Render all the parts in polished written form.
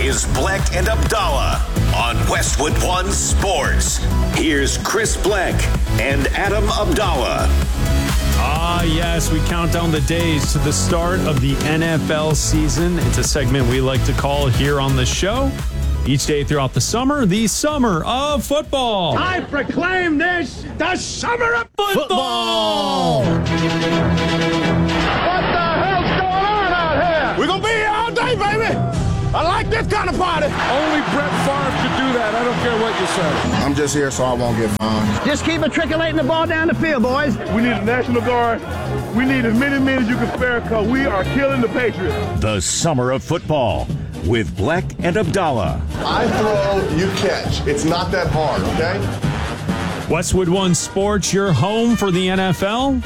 is Bleck and Abdallah on Westwood One Sports. Here's Chris Bleck and Adam Abdallah. Ah, yes, we count down the days to the start of the NFL season. It's a segment we like to call here on the show. Each day throughout the summer of football. I proclaim this the summer of football. What the hell's going on out here? We're going to be here all day, baby. I like this kind of party. Only Brett Favre could do that. I don't care what you say. I'm just here so I won't get fined. Just keep matriculating the ball down the field, boys. We need a National Guard. We need as many men as you can spare because we are killing the Patriots. The summer of football with Bleck and Abdallah. I throw, you catch. It's not that hard, okay? Westwood One Sports, your home for the NFL.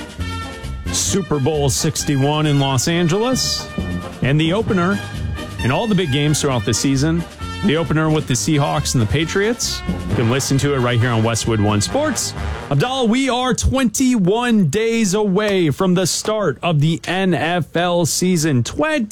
Super Bowl 61 in Los Angeles. And the opener in all the big games throughout the season. The opener with the Seahawks and the Patriots. You can listen to it right here on Westwood One Sports. Abdallah, we are 21 days away from the start of the NFL season.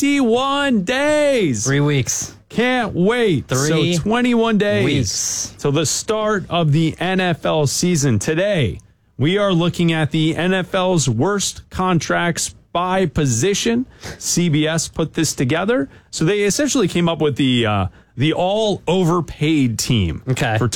21 days. 3 weeks. Can't wait. 3 So 21 days. weeks. So the start of the NFL season. Today, we are looking at the NFL's worst contracts by position. CBS put this together. So they essentially came up with the all overpaid team for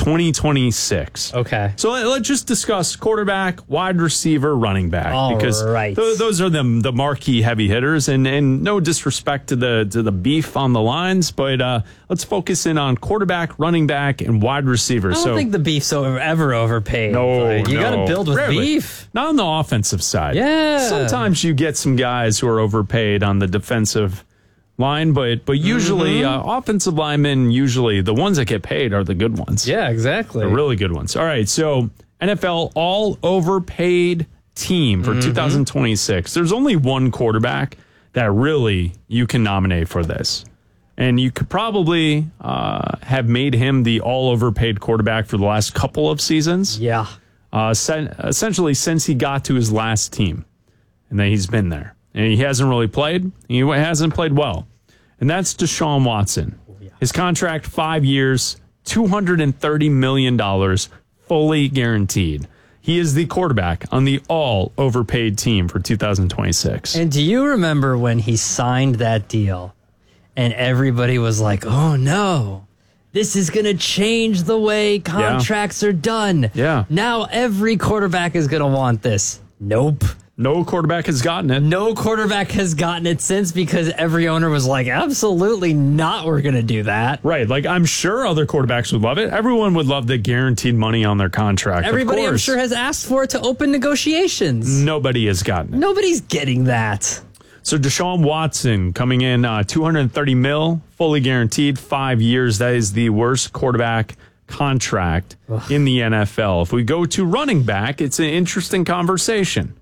2026. Okay. So let's just discuss quarterback, wide receiver, running back. All because right. Those are the marquee heavy hitters. And no disrespect to the beef on the lines, but let's focus in on quarterback, running back, and wide receiver. I don't think the beef's ever overpaid. You got to build with beef. Not on the offensive side. Yeah. Sometimes you get some guys who are overpaid on the defensive line, but usually offensive linemen, usually the ones that get paid are the good ones. Yeah, exactly. The really good ones. All right, so NFL all overpaid team for 2026. There's only one quarterback that really you can nominate for this. And you could probably have made him the all overpaid quarterback for the last couple of seasons. Yeah. Essentially since he got to his last team. And then he's been there. And he hasn't really played. He hasn't played well. And that's Deshaun Watson. His contract, 5 years, $230 million, fully guaranteed. He is the quarterback on the all overpaid team for 2026. And do you remember when he signed that deal and everybody was like, oh no, this is going to change the way contracts are done. Yeah. Now every quarterback is going to want this. Nope. No quarterback has gotten it. No quarterback has gotten it since because every owner was like, absolutely not, we're going to do that. Right. Like, I'm sure other quarterbacks would love it. Everyone would love the guaranteed money on their contract. Everybody, I'm sure, has asked for it to open negotiations. Nobody has gotten it. Nobody's getting that. So Deshaun Watson coming in $230 million, fully guaranteed, 5 years. That is the worst quarterback contract in the NFL. If we go to running back, it's an interesting conversation.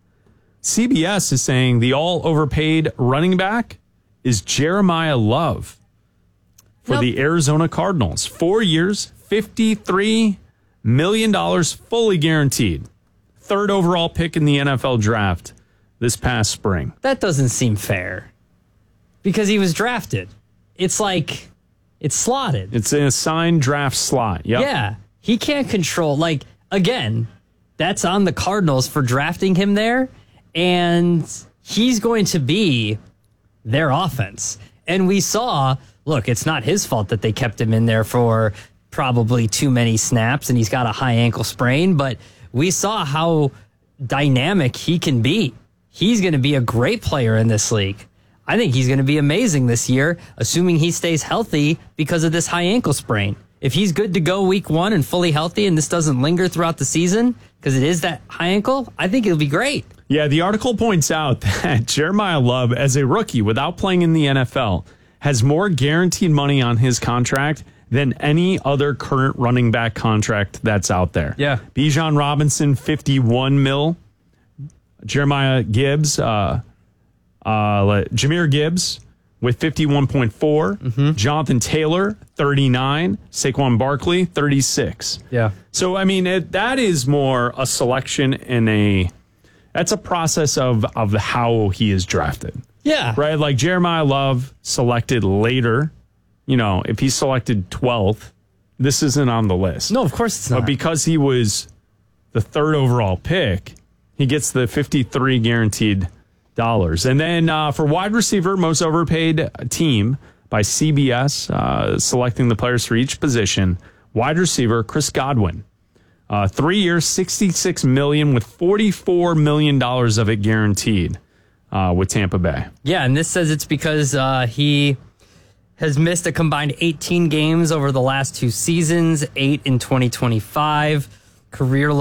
CBS is saying the all overpaid running back is Jeremiah Love for the Arizona Cardinals. 4 years, $53 million, fully guaranteed. Third overall pick in the NFL draft this past spring. That doesn't seem fair because he was drafted. It's like it's slotted. It's an assigned draft slot. Yep. Yeah. He can't control. Like, again, that's on the Cardinals for drafting him there. And he's going to be their offense. And we saw, look, it's not his fault that they kept him in there for probably too many snaps and he's got a high ankle sprain, but we saw how dynamic he can be. He's going to be a great player in this league. I think he's going to be amazing this year, assuming he stays healthy because of this high ankle sprain. If he's good to go week 1 and fully healthy and this doesn't linger throughout the season because it is that high ankle, I think it'll be great. Yeah, the article points out that Jeremiah Love, as a rookie without playing in the NFL, has more guaranteed money on his contract than any other current running back contract that's out there. Yeah. Bijan Robinson, $51 million. Jeremiah Gibbs, Jahmyr Gibbs with 51.4. Jonathan Taylor, 39. Saquon Barkley, 36. Yeah. So, I mean, that is more a selection in that's a process of how he is drafted. Yeah. Right? Like Jeremiah Love selected later, if he's selected 12th, this isn't on the list. No, of course it's not. But because he was the 3rd overall pick, he gets the 53 guaranteed dollars. And then for wide receiver, most overpaid team by CBS, selecting the players for each position, wide receiver Chris Godwin. 3 years, $66 million with $44 million of it guaranteed with Tampa Bay. Yeah, and this says it's because he has missed a combined 18 games over the last 2 seasons, 8 in 2025. Career